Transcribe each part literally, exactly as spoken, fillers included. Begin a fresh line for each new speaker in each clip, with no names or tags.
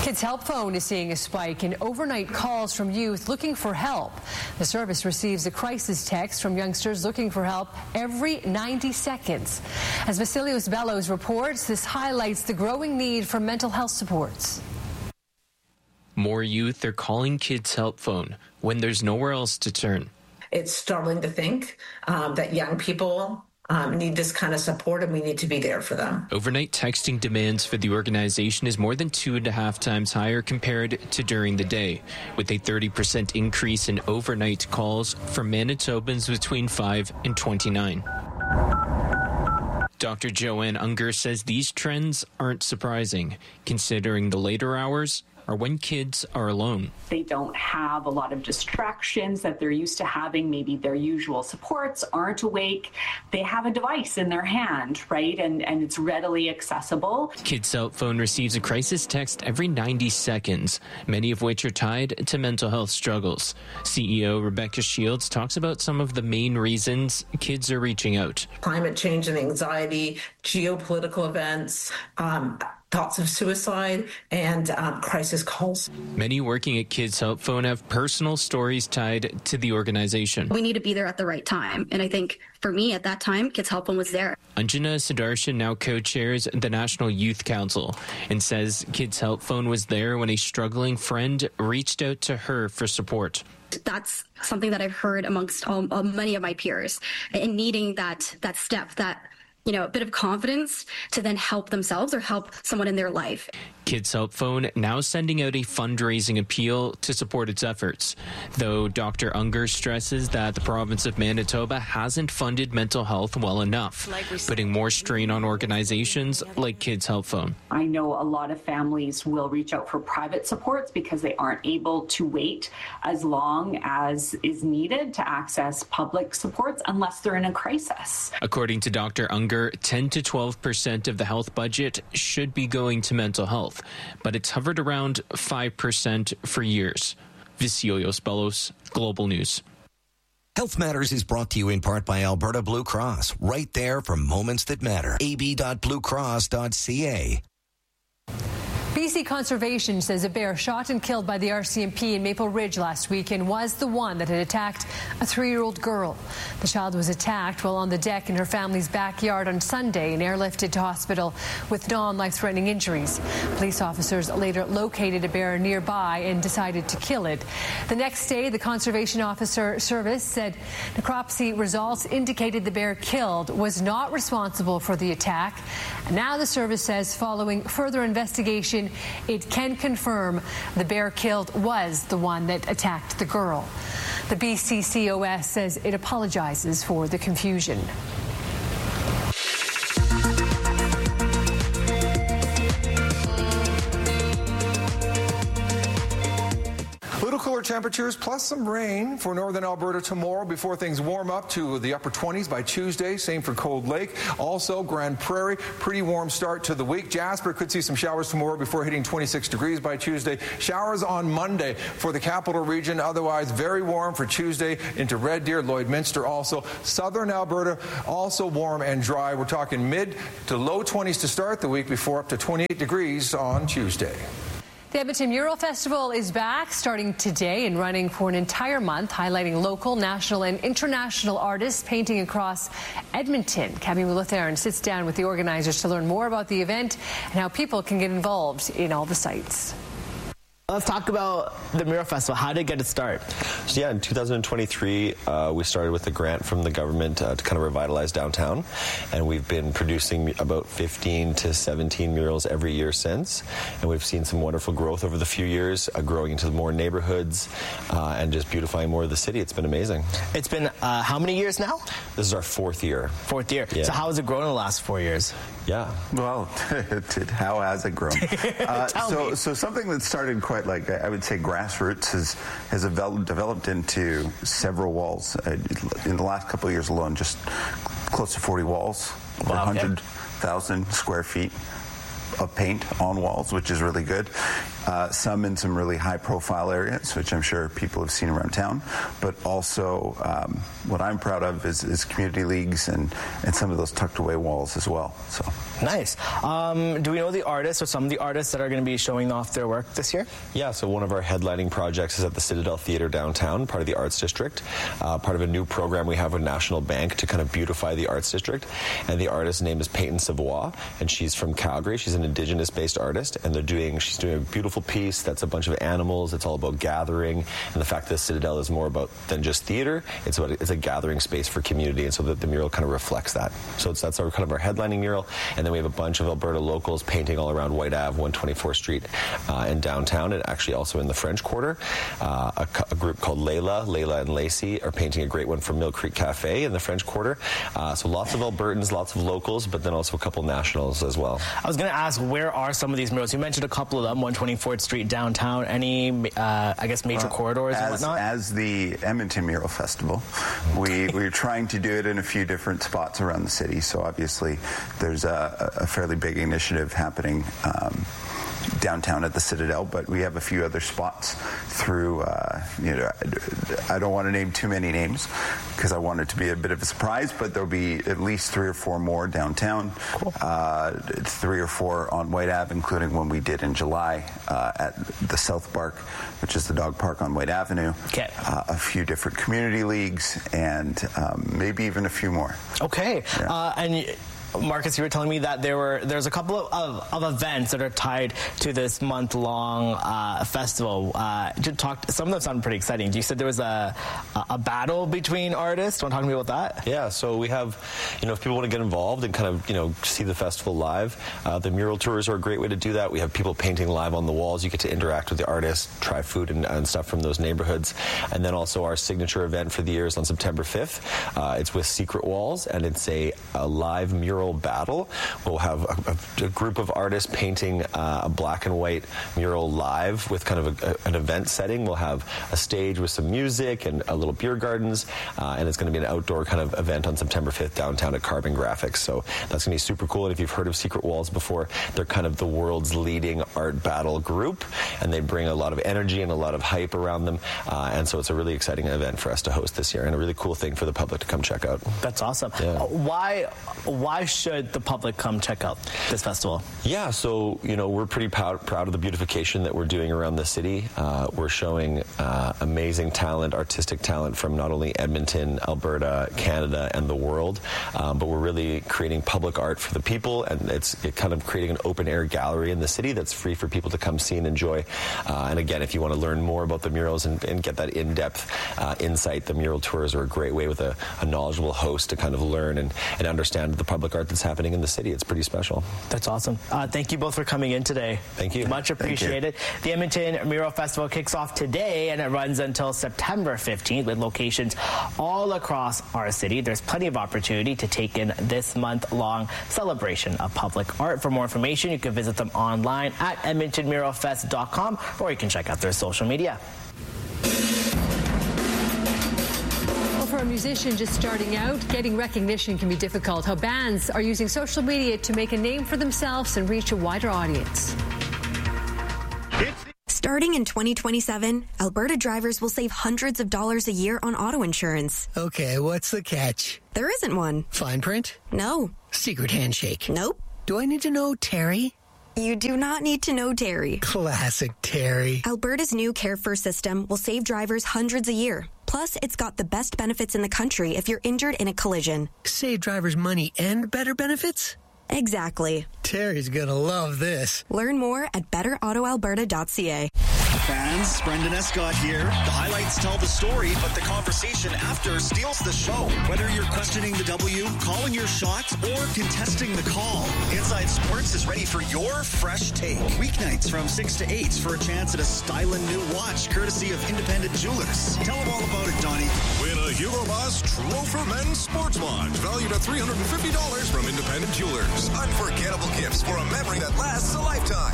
Kids Help Phone is seeing a spike in overnight calls from youth looking for help. The service receives a crisis text from youngsters looking for help every ninety seconds. As Vasilios Bellows reports, this highlights the growing need for mental health supports.
More youth are calling Kids Help Phone when there's nowhere else to turn.
It's startling to think um, that young people Um, need this kind of support, and we need to be there for them.
Overnight texting demands for the organization is more than two and a half times higher compared to during the day, with a thirty percent increase in overnight calls from Manitobans between five and twenty-nine. Doctor Joanne Unger says these trends aren't surprising, considering the later hours are when kids are alone.
They don't have a lot of distractions that they're used to having. Maybe their usual supports aren't awake. They have a device in their hand, right? And, and it's readily accessible.
Kids Help Phone receives a crisis text every ninety seconds, many of which are tied to mental health struggles. C E O Rebecca Shields talks about some of the main reasons kids are reaching out.
Climate change and anxiety, geopolitical events, um, thoughts of suicide, and um, crisis calls.
Many working at Kids Help Phone have personal stories tied to the organization.
We need to be there at the right time. And I think for me at that time, Kids Help Phone was there.
Anjana Sudarshan now co-chairs the National Youth Council and says Kids Help Phone was there when a struggling friend reached out to her for support.
That's something that I've heard amongst all, all, many of my peers, and needing that that step, that you know, a bit of confidence to then help themselves or help someone in their life.
Kids Help Phone now sending out a fundraising appeal to support its efforts, though Doctor Unger stresses that the province of Manitoba hasn't funded mental health well enough, putting more strain on organizations like Kids Help Phone.
I know a lot of families will reach out for private supports because they aren't able to wait as long as is needed to access public supports unless they're in a crisis.
According to Doctor Unger, ten to twelve percent of the health budget should be going to mental health, but it's hovered around five percent for years. Vasilios Bellows, Global News.
Health Matters is brought to you in part by Alberta Blue Cross, right there for moments that matter. a b dot blue cross dot c a.
B C Conservation says a bear shot and killed by the R C M P in Maple Ridge last weekend was the one that had attacked a three-year-old girl. The child was attacked while on the deck in her family's backyard on Sunday and airlifted to hospital with non-life-threatening injuries. Police officers later located a bear nearby and decided to kill it. The next day, the Conservation Officer Service said necropsy results indicated the bear killed was not responsible for the attack. And now the service says following further investigation, it can confirm the bear killed was the one that attacked the girl. The B C C O S says it apologizes for the confusion.
Little cooler temperatures plus some rain for northern Alberta tomorrow before things warm up to the upper twenties by Tuesday. Same for Cold Lake. Also, Grand Prairie, pretty warm start to the week. Jasper could see some showers tomorrow before hitting twenty-six degrees by Tuesday. Showers on Monday for the capital region. Otherwise, very warm for Tuesday into Red Deer, Lloydminster also. Southern Alberta also warm and dry. We're talking mid to low twenties to start the week before up to twenty-eight degrees on Tuesday.
The Edmonton Mural Festival is back starting today and running for an entire month, highlighting local, national, and international artists painting across Edmonton. Cabby Mulutharan sits down with the organizers to learn more about the event and how people can get involved in all the sites.
Let's talk about the Mural Festival. How did it get its start?
So yeah, in two thousand twenty-three, uh, we started with a grant from the government uh, to kind of revitalize downtown, and we've been producing about fifteen to seventeen murals every year since, and we've seen some wonderful growth over the few years, uh, growing into more neighborhoods uh, and just beautifying more of the city. It's been amazing.
It's been uh, how many years now?
This is our fourth year.
Fourth year.
Yeah.
So how has it grown in the last four years?
Yeah.
Well, how has it grown? uh, so, so something that started quite like, I would say, grassroots has, has developed into several walls. Uh, in the last couple of years alone, just close to forty walls, over
wow,
one hundred thousand okay. square feet of paint on walls, which is really good. uh, some in some really high-profile areas, which I'm sure people have seen around town, but also um, what I'm proud of is, is community leagues and, and some of those tucked-away walls as well. So
nice. Um, do we know the artists or some of the artists that are going to be showing off their work this year?
Yeah, so one of our headlining projects is at the Citadel Theatre downtown, part of the Arts District, uh, part of a new program we have with National Bank to kind of beautify the Arts District. And the artist's name is Peyton Savoie, and she's from Calgary. She's an Indigenous-based artist, and they're doing, she's doing a beautiful piece that's a bunch of animals. It's all about gathering, and the fact that the Citadel is more about than just theatre. It's about it's a gathering space for community, and so the, the mural kind of reflects that. So it's, that's our kind of our headlining mural, and then we have a bunch of Alberta locals painting all around White Avenue, one twenty-fourth Street, uh, and downtown, and actually also in the French Quarter. Uh, a, a group called Layla, Layla and Lacey are painting a great one from Mill Creek Cafe in the French Quarter. Uh, so lots of Albertans, lots of locals, but then also a couple nationals as well.
I was going to ask, where are some of these murals? You mentioned a couple of them, one twenty-fourth Street downtown. Any, uh, I guess, major uh, corridors
as,
and whatnot?
As the Edmonton Mural Festival, we, we're trying to do it in a few different spots around the city. So obviously there's a, a fairly big initiative happening um, downtown at the Citadel, but we have a few other spots through, uh, you know, I don't want to name too many names because I want it to be a bit of a surprise, but there'll be at least three or four more downtown, cool. uh, three or four on White Ave, including one we did in July uh, at the South Park, which is the dog park on White Avenue.
Okay.
Uh, a few different community leagues, and um, maybe even a few more.
Okay.
Yeah.
Uh, and Marcus, you were telling me that there were there's a couple of, of, of events that are tied to this month-long uh, festival. Uh, you talked, some of them sound pretty exciting. You said there was a, a, a battle between artists. Want to talk to me about that?
Yeah, so we have, you know, if people want to get involved and kind of, you know, see the festival live, uh, the mural tours are a great way to do that. We have people painting live on the walls. You get to interact with the artists, try food and, and stuff from those neighborhoods. And then also our signature event for the year is on September fifth. Uh, it's with Secret Walls, and it's a, a live mural battle. We'll have a, a, a group of artists painting uh, a black and white mural live with kind of a, a, an event setting. We'll have a stage with some music and a little beer gardens, uh, and it's going to be an outdoor kind of event on September fifth downtown at Carbon Graphics. So that's going to be super cool. And if you've heard of Secret Walls before, they're kind of the world's leading art battle group, and they bring a lot of energy and a lot of hype around them. Uh, and so it's a really exciting event for us to host this year, and a really cool thing for the public to come check out.
That's awesome.
Yeah.
Why, why should the public come check out this festival?
Yeah, so, you know, we're pretty proud, proud of the beautification that we're doing around the city. Uh, we're showing uh, amazing talent, artistic talent from not only Edmonton, Alberta, Canada, and the world, um, but we're really creating public art for the people, and it's it kind of creating an open-air gallery in the city that's free for people to come see and enjoy. Uh, and again, if you want to learn more about the murals and, and get that in-depth uh, insight, the mural tours are a great way with a, a knowledgeable host to kind of learn and, and understand the public art that's happening in the city. It's pretty special.
That's awesome. Uh, thank you both for coming in today.
Thank you.
Much appreciated. The Edmonton Mural Festival kicks off today, and it runs until September fifteenth with locations all across our city. There's plenty of opportunity to take in this month-long celebration of public art. For more information, you can visit them online at edmonton mural fest dot com, or you can check out their social media.
For a musician just starting out, getting recognition can be difficult. How bands are using social media to make a name for themselves and reach a wider audience.
Starting in twenty twenty-seven, Alberta drivers will save hundreds of dollars a year on auto insurance.
Okay, what's the catch?
There isn't one.
Fine print?
No.
Secret handshake?
Nope.
Do I need to know Terry?
You do not need to know Terry.
Classic Terry.
Alberta's new Care First system will save drivers hundreds a year. Plus, it's got the best benefits in the country if you're injured in a collision.
Save drivers money and better benefits?
Exactly.
Terry's gonna love this.
Learn more at better auto alberta dot c a.
Fans, Brendan Escott here. The highlights tell the story, but the conversation after steals the show. Whether you're questioning the W, calling your shot, or contesting the call, Inside Sports is ready for your fresh take. Weeknights from six to eight for a chance at a styling new watch, courtesy of Independent Jewelers. Tell them all about it, Donnie.
Win a Hugo Boss Trofer Men's Sports Watch, valued at three hundred fifty dollars from Independent Jewelers. Unforgettable gifts for a memory that lasts a lifetime. In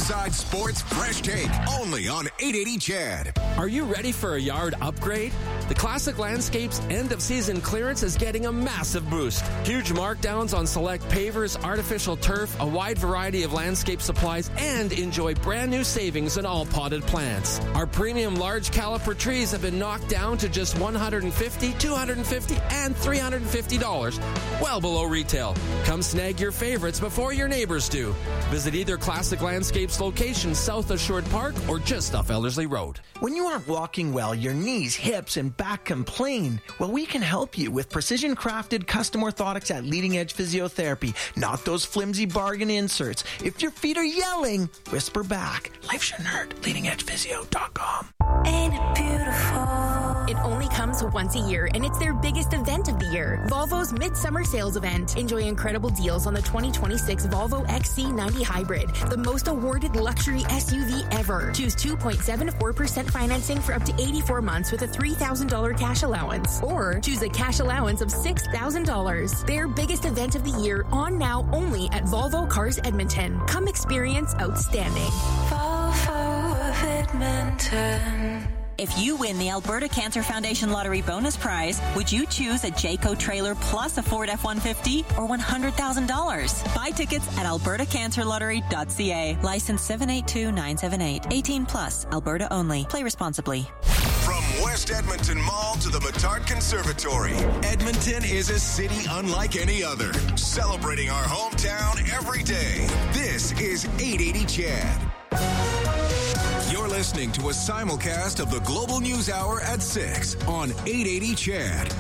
Inside Sports Fresh Take, only on eight eighty C H E D.
Are you ready for a yard upgrade? The Classic Landscapes end-of-season clearance is getting a massive boost. Huge markdowns on select pavers, artificial turf, a wide variety of landscape supplies, and enjoy brand new savings on all potted plants. Our premium large caliper trees have been knocked down to just one hundred fifty dollars, two hundred fifty dollars, and three hundred fifty dollars, well below retail. Come snag your favorites before your neighbors do. Visit either Classic Landscapes location south of Short Park or just off Ellerslie Road.
When you aren't walking well, your knees, hips, and back complain. Well, we can help you with precision-crafted custom orthotics at Leading Edge Physiotherapy, not those flimsy bargain inserts. If your feet are yelling, whisper back. Life shouldn't hurt. leading edge physio dot com.
Ain't it beautiful? It only comes once a year, and it's their biggest event of the year. Volvo's Midsummer Sales Event. Enjoy incredible deals on the twenty twenty-six Volvo X C ninety Hybrid, the most awarded luxury S U V ever. Choose two point seven four percent financing for up to eighty-four months with a three thousand dollars cash allowance. Or choose a cash allowance of six thousand dollars. Their biggest event of the year, on now only at Volvo Cars Edmonton. Come experience outstanding.
Volvo of Edmonton. If you win the Alberta Cancer Foundation Lottery bonus prize, would you choose a Jayco trailer plus a Ford F one fifty or one hundred thousand dollars? Buy tickets at alberta cancer lottery dot c a. License seven eight two nine seven eight. eighteen plus. Alberta only. Play responsibly.
From West Edmonton Mall to the Metard Conservatory, Edmonton is a city unlike any other, celebrating our hometown every day. This is eight eighty C H E D. You're listening to a simulcast of the Global News Hour at six on eight eighty C H E D.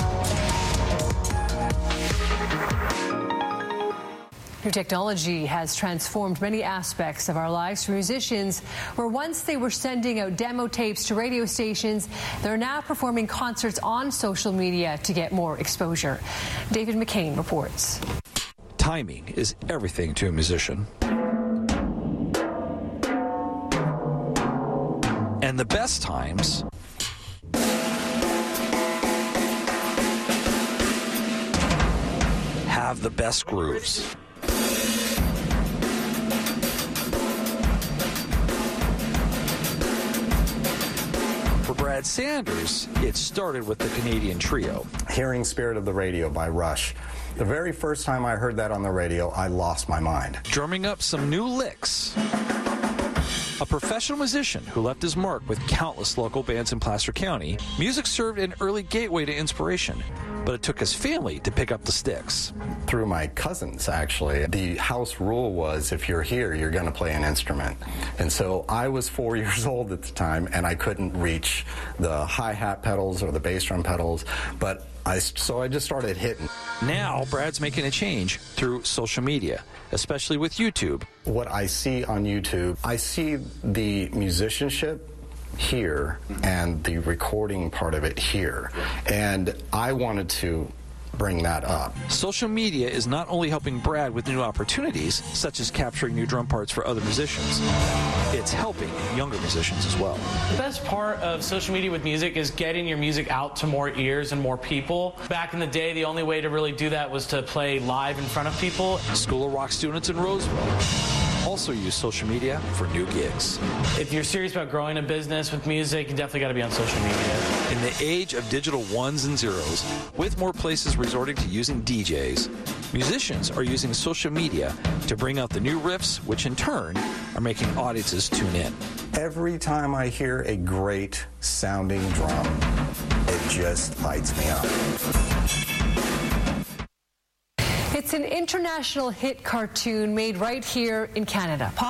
New technology has transformed many aspects of our lives. For musicians, where once they were sending out demo tapes to radio stations, they're now performing concerts on social media to get more exposure. David McCain reports.
Timing is everything to a musician. And the best times have the best grooves. For Brad Sanders, it started with the Canadian trio.
Hearing Spirit of the Radio by Rush. The very first time I heard that on the radio, I lost my mind.
Drumming up some new licks. A professional musician who left his mark with countless local bands in Placer County, music served an early gateway to inspiration, but it took his family to pick up the sticks.
Through my cousins, actually. The house rule was if you're here, you're going to play an instrument. And so I was four years old at the time, and I couldn't reach the hi-hat pedals or the bass drum pedals, but I, so I just started hitting.
Now, Brad's making a change through social media, especially with YouTube.
What I see on YouTube, I see the musicianship here and the recording part of it here. And I wanted to bring that up.
Social media is not only helping Brad with new opportunities, such as capturing new drum parts for other musicians, it's helping younger musicians as well.
The best part of social media with music is getting your music out to more ears and more people. Back in the day, the only way to really do that was to play live in front of people.
School of Rock students in Roseville also use social media for new gigs.
If you're serious about growing a business with music, you definitely got to be on social media.
In the age of digital ones and zeros, with more places resorting to using D Js, musicians are using social media to bring out the new riffs, which in turn are making audiences tune in.
Every time I hear a great sounding drum, it just lights me up.
It's an international hit cartoon made right here in Canada.